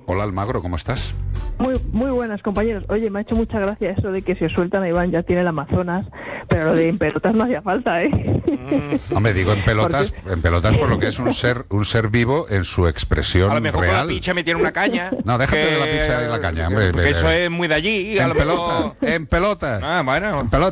Hola Almagro, ¿cómo estás? Muy buenas, compañeros. Oye, me ha hecho mucha gracia eso de que si os sueltan a Iván ya tiene el Amazonas, pero lo de en pelotas no hacía falta, ¿eh? Hombre, digo en pelotas por lo que es un ser vivo en su expresión A lo mejor real. con la picha me tiene una caña. No, déjate de la picha y la caña, hombre. Porque eso es muy de allí. En pelotas. Ah, bueno. En pelotas.